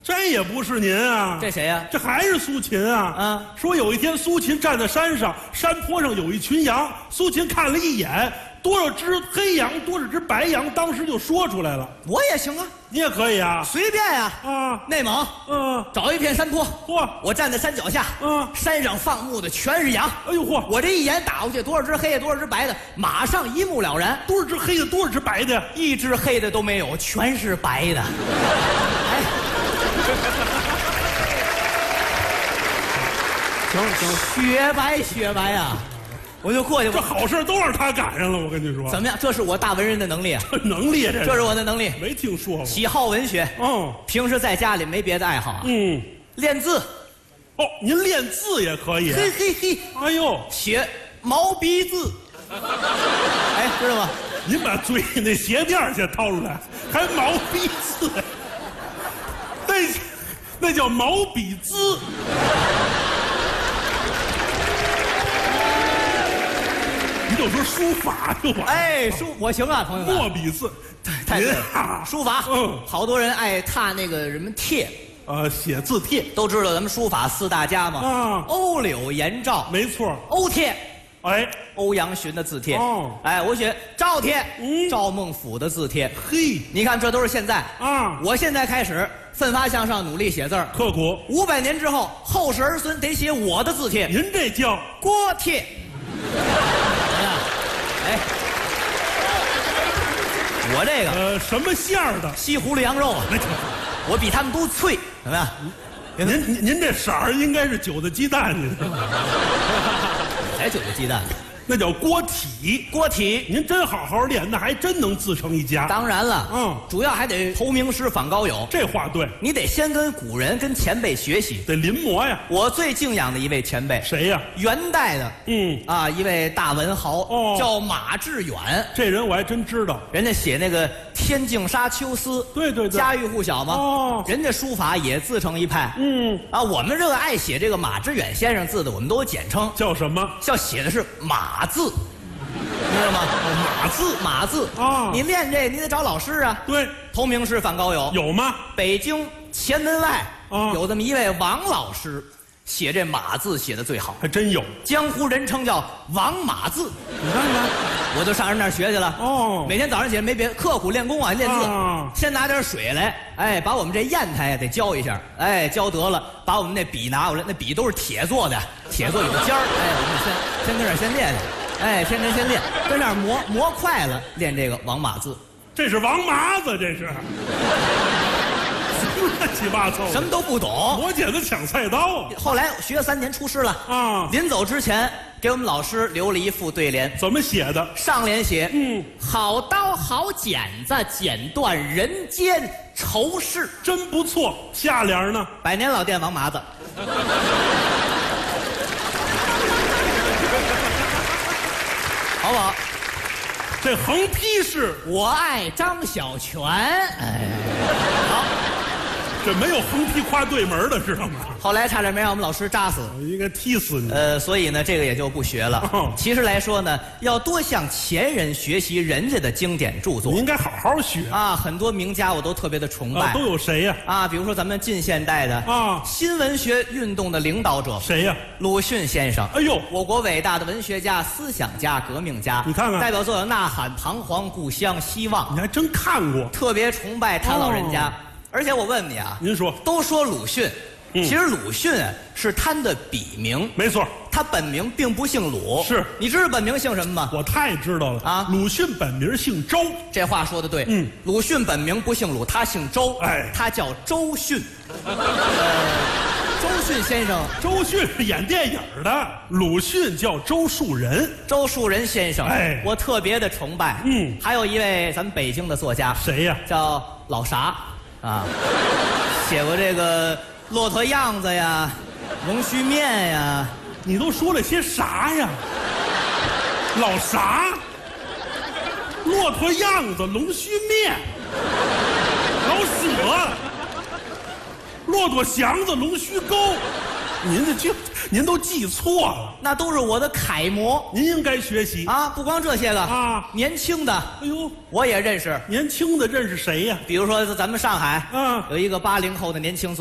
这也不是您啊， 这谁呀？ 这还是苏秦啊。 啊， 说有一天苏秦站在山上，山坡上有一群羊，苏秦看了一眼，多少只黑羊，多少只白羊，当时就说出来了。 我也行啊， 你也可以啊。 随便呀。 啊， 内蒙，找一片山坡， 嚯， 我站在山脚下，山上放牧的全是羊。 哎呦嚯， 我这一眼打过去，多少只黑的，多少只白的，马上一目了然。 多少只黑的，多少只白的？ 一只黑的都没有，全是白的。哎，行，雪白雪白啊！我就过去， 这好事都让他赶上了，我跟你说。 怎么样？这是我大文人的能力啊！ 能力这是我的能力。 没听说过。 喜好文学，平时在家里没别的爱好，练字。 哦，您练字也可以。 嘿嘿嘿， 哎呦， 写毛笔字。哎，知道吗？ 您把嘴里那鞋垫先掏出来，还毛笔字，那叫毛笔字。你就说书法就完。 哎，我行啊，朋友们。 墨笔字， 太对了。书法，好多人爱踏那个什么帖， 写字帖， 都知道咱们书法四大家嘛。欧柳颜赵， 没错。 欧帖， 哎， 欧阳询的字帖。 哎， 我选赵帖，赵孟頫的字帖。 嘿， 你看这都是现在啊。 我现在开始奋发向上，努力写字儿， 刻苦。 500年之后，后世儿孙得写我的字帖。 您这叫锅帖。哎，我这个什么馅儿的？ 西葫芦羊肉啊，我比他们都脆，怎么样？ 您这色儿应该是韭菜鸡蛋，你知道吗？ 才韭菜鸡蛋， 那叫锅体。 锅体， 您真好好练，那还真能自成一家。 当然了，主要还得投名师访高友。 这话对， 你得先跟古人、跟前辈学习， 得临摹呀。 我最敬仰的一位前辈， 谁呀？ 元代的，一位大文豪，叫马致远。 这人我还真知道， 人家写那个《天净沙·秋思》， 对， 家喻户晓嘛。人家书法也自成一派。我们这个爱写这个马致远先生字的，我们都有简称， 叫什么？ 叫写的是马字。你知道吗？马字啊！你练这，你得找老师啊。对，投名师访高友有吗？北京前门外有这么一位王老师，写这马字写的最好，还真有。江湖人称叫王马字。你看看，我就上人那儿学去了。每天早上起来没别刻苦练功啊，练字。先拿点水来，哎，把我们这砚台得浇一下，哎，浇得了，把我们那笔拿过来，那笔都是铁做的，铁做有尖儿，哎，我们先跟这儿先练练。哎，先练，跟那儿磨快了，练这个王马字。这是王麻子，这是乱七八糟，什么都不懂，磨剪子抢菜刀。后来学了3年出师了啊！临走之前给我们老师留了一副对联，怎么写的？上联写好刀好剪子，剪断人间愁事，真不错。下联呢？百年老店王麻子。好不好？这横批是我爱张小泉。哎，好，这没有横批夸对门的，知道吗？后来差点没让我们老师扎死，应该踢死你。所以呢，这个也就不学了。其实来说呢，要多向前人学习人家的经典著作。你应该好好学啊！很多名家我都特别的崇拜。都有谁呀？比如说咱们近现代的新文学运动的领导者，谁呀？鲁迅先生。哎呦，我国伟大的文学家、思想家、革命家。你看看，代表作有《呐喊》《彷徨》《故乡》《希望》。你还真看过？特别崇拜他老人家。而且我问你啊，您说，都说鲁迅，其实鲁迅是他的笔名，没错，他本名并不姓鲁。是，你知道本名姓什么吗？我太知道了啊！鲁迅本名姓周，这话说的对。鲁迅本名不姓鲁，他姓周，哎，他叫周迅。周迅先生，周迅是演电影的，鲁迅叫周树人，周树人先生，哎，我特别的崇拜。还有一位咱们北京的作家，谁呀？叫老啥。写过这个骆驼样子呀，龙须面呀，你都说了些啥呀？老啥？骆驼样子，龙须面，老舍，骆驼祥子，龙须沟， 您都记错了， 那都是我的楷模。 您应该学习啊！不光这些个啊， 年轻的， 哎呦， 我也认识。 年轻的认识谁呀？ 比如说咱们上海， 嗯， 有一个80后的年轻